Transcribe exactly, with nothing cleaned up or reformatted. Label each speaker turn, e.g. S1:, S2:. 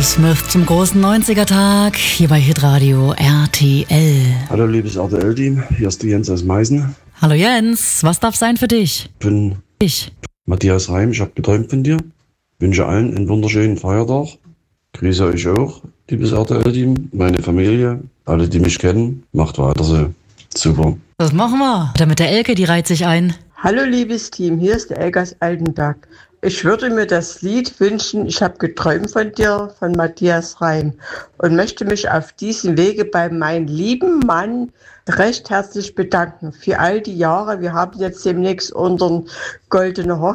S1: Smith zum großen neunziger-Tag hier bei Hitradio R T L.
S2: Hallo liebes R T L-Team, hier ist der Jens aus Meißen.
S1: Hallo Jens, was darf sein für dich?
S2: Ich bin
S1: Ich.
S2: Matthias Reim, ich habe geträumt von dir. Wünsche allen einen wunderschönen Feiertag. Grüße euch auch, liebes R T L-Team, meine Familie, alle, die mich kennen. Macht weiter so. Super.
S1: Das machen wir. Damit der Elke, die reiht sich ein.
S3: Hallo liebes Team, hier ist der Elke aus Altenberg. Ich würde mir das Lied wünschen, ich habe geträumt von dir, von Matthias Reim und möchte mich auf diesem Wege bei meinem lieben Mann recht herzlich bedanken für all die Jahre. Wir haben jetzt demnächst unseren goldenen Hochzeit.